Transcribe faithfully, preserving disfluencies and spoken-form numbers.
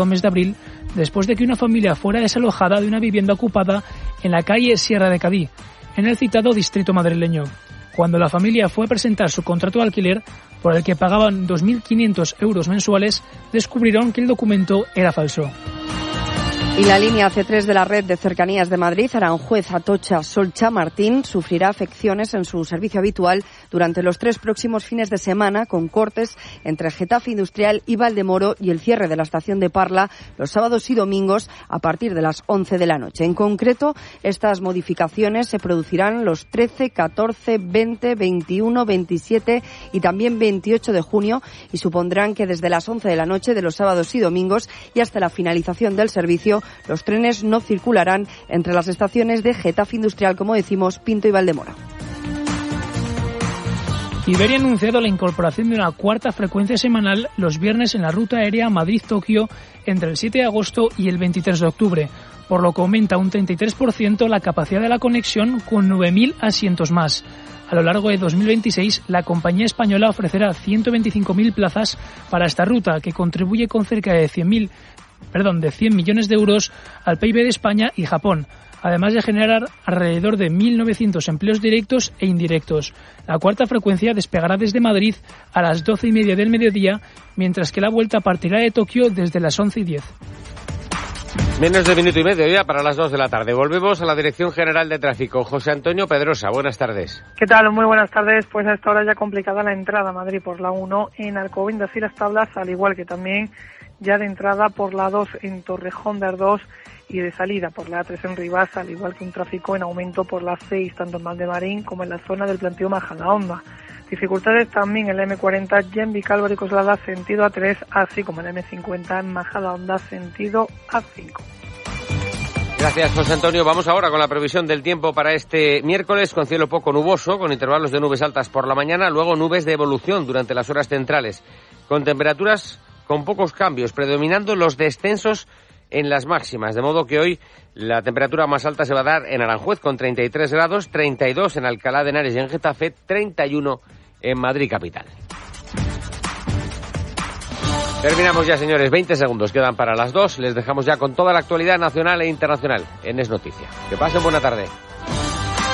mes de abril, después de que una familia fuera desalojada de una vivienda ocupada en la calle Sierra de Cadí, en el citado distrito madrileño. Cuando la familia fue a presentar su contrato de alquiler, por el que pagaban dos mil quinientos euros mensuales, descubrieron que el documento era falso. Y la línea C tres de la red de cercanías de Madrid, Aranjuez, Atocha, Solchamartín, sufrirá afecciones en su servicio habitual durante los tres próximos fines de semana, con cortes entre Getafe Industrial y Valdemoro y el cierre de la estación de Parla los sábados y domingos a partir de las once de la noche. En concreto, estas modificaciones se producirán los trece, catorce, veinte, veintiuno, veintisiete y también veintiocho de junio y supondrán que desde las once de la noche de los sábados y domingos y hasta la finalización del servicio, los trenes no circularán entre las estaciones de Getafe Industrial, como decimos, Pinto y Valdemoro. Iberia ha anunciado la incorporación de una cuarta frecuencia semanal los viernes en la ruta aérea Madrid-Tokio entre el siete de agosto y el veintitrés de octubre, por lo que aumenta un treinta y tres por ciento la capacidad de la conexión con nueve mil asientos más. A lo largo de dos mil veintiséis, la compañía española ofrecerá ciento veinticinco mil plazas para esta ruta, que contribuye con cerca de cien mil perdón, de cien millones de euros al P I B de España y Japón, además de generar alrededor de mil novecientos empleos directos e indirectos. La cuarta frecuencia despegará desde Madrid a las doce y media del mediodía, mientras que la vuelta partirá de Tokio desde las once y diez. Menos de minuto y medio ya para las dos de la tarde. Volvemos a la Dirección General de Tráfico. José Antonio Pedrosa, buenas tardes. ¿Qué tal? Muy buenas tardes. Pues a esta hora ya complicada la entrada a Madrid por la uno en Alcobendas y Las Tablas, al igual que también ya de entrada por la dos en Torrejón de Ardoz y de salida por la A tres en Rivas, al igual que un tráfico en aumento por la seis, tanto en Valdemarín como en la zona del planteo Majadahonda. Dificultades también en la eme cuarenta, Genvi Calvo y Coslada, sentido A tres, así como en la eme cincuenta en Majadahonda, sentido A cinco. Gracias, José Antonio. Vamos ahora con la previsión del tiempo para este miércoles, con cielo poco nuboso, con intervalos de nubes altas por la mañana, luego nubes de evolución durante las horas centrales, con temperaturas con pocos cambios, predominando los descensos en las máximas, de modo que hoy la temperatura más alta se va a dar en Aranjuez con treinta y tres grados, treinta y dos en Alcalá de Henares y en Getafe, treinta y uno en Madrid capital. Terminamos ya, señores, veinte segundos quedan para las dos, les dejamos ya con toda la actualidad nacional e internacional en Es Noticia. Que pasen buena tarde.